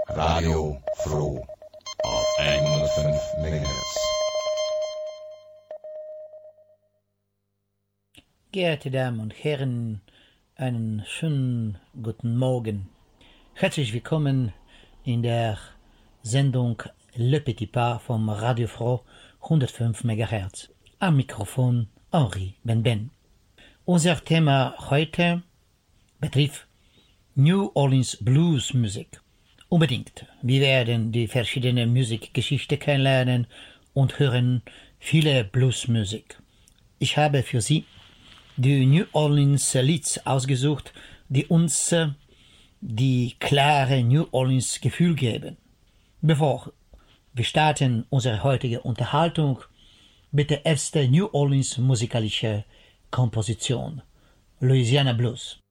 Radio Froh auf 105 MHz. Geehrte Damen und Herren, einen schönen guten Morgen. Herzlich willkommen in der Sendung Le Petit Pas vom Radio Froh 105 MHz. Am Mikrofon Henri Ben. Unser Thema heute betrifft New Orleans Blues Musik. Unbedingt. Wir werden die verschiedene Musikgeschichte kennenlernen und hören viele Bluesmusik. Ich habe für Sie die New Orleans Lieds ausgesucht, die uns die klare New Orleans Gefühl geben. Bevor wir starten unsere heutige Unterhaltung, bitte erste New Orleans musikalische Komposition, Louisiana Blues.